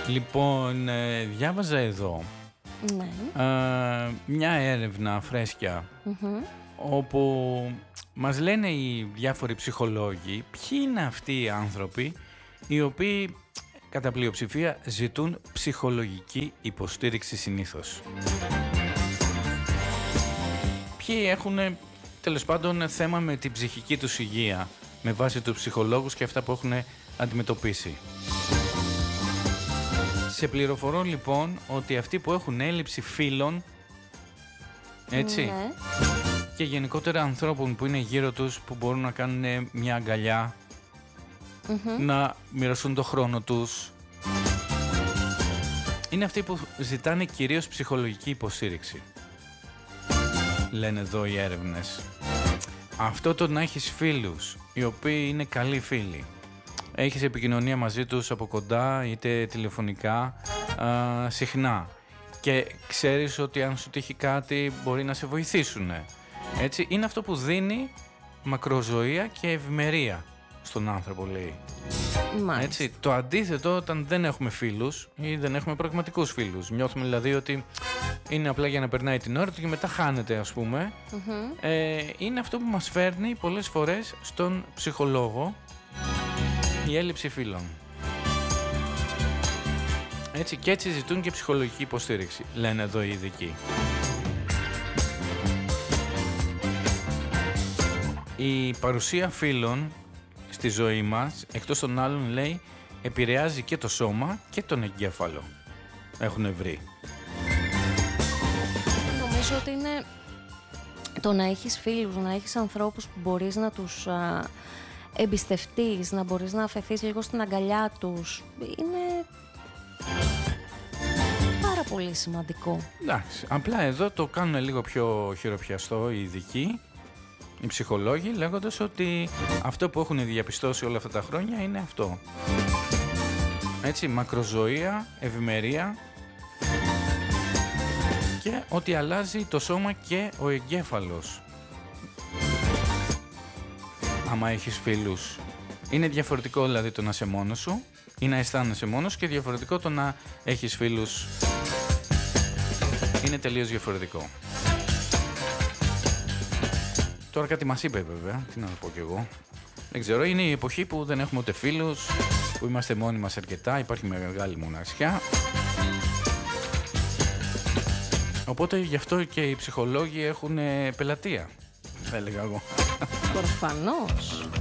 Λοιπόν, διάβαζα εδώ μια έρευνα φρέσκια όπου μας λένε οι διάφοροι ψυχολόγοι ποιοι είναι αυτοί οι άνθρωποι οι οποίοι κατά πλειοψηφία ζητούν ψυχολογική υποστήριξη συνήθως. Ποιοι έχουν τέλος πάντων θέμα με την ψυχική τους υγεία με βάση τους ψυχολόγους και αυτά που έχουν αντιμετωπίσει. Σε πληροφορώ λοιπόν ότι αυτοί που έχουν έλλειψη φίλων, έτσι, και γενικότερα ανθρώπων που είναι γύρω τους που μπορούν να κάνουν μια αγκαλιά, να μοιραστούν το χρόνο τους, είναι αυτοί που ζητάνε κυρίως ψυχολογική υποστήριξη. Λένε εδώ οι έρευνες. Αυτό το να έχεις φίλους οι οποίοι είναι καλοί φίλοι, έχεις επικοινωνία μαζί τους από κοντά είτε τηλεφωνικά συχνά και ξέρεις ότι αν σου τύχει κάτι μπορεί να σε βοηθήσουν, έτσι, είναι αυτό που δίνει μακροζωία και ευημερία στον άνθρωπο, λέει. Έτσι, το αντίθετο όταν δεν έχουμε φίλους ή δεν έχουμε πραγματικούς φίλους, νιώθουμε δηλαδή ότι είναι απλά για να περνάει την ώρα του και μετά χάνεται, ας πούμε, είναι αυτό που μας φέρνει πολλές φορές στον ψυχολόγο, η έλλειψη φίλων. Έτσι, και έτσι ζητούν και ψυχολογική υποστήριξη, λένε εδώ οι ειδικοί. Η παρουσία φίλων στη ζωή μας, εκτός των άλλων, λέει, επηρεάζει και το σώμα και τον εγκέφαλο. Έχουν βρει. Νομίζω ότι είναι το να έχεις φίλους, να έχεις ανθρώπους που μπορείς να τους εμπιστευτείς, να μπορείς να αφαιθείς λίγο στην αγκαλιά τους, είναι πάρα πολύ σημαντικό. Εντάξει, απλά εδώ το κάνουν λίγο πιο χειροπιαστό οι ειδικοί, οι ψυχολόγοι, λέγοντας ότι αυτό που έχουν διαπιστώσει όλα αυτά τα χρόνια είναι αυτό. Έτσι, μακροζωία, ευημερία και ότι αλλάζει το σώμα και ο εγκέφαλος. Άμα έχεις φίλους, είναι διαφορετικό δηλαδή το να είσαι μόνος σου ή να αισθάνεσαι μόνος και διαφορετικό το να έχεις φίλους. Είναι τελείως διαφορετικό. Τώρα κάτι μας είπε βέβαια, τι να πω κι εγώ. Δεν ξέρω, είναι η εποχή που δεν έχουμε ούτε φίλους, που είμαστε μόνοι μας αρκετά, υπάρχει μεγάλη μοναξιά. Οπότε γι' αυτό και οι ψυχολόγοι έχουν πελατεία, θα έλεγα εγώ. Προφανώς.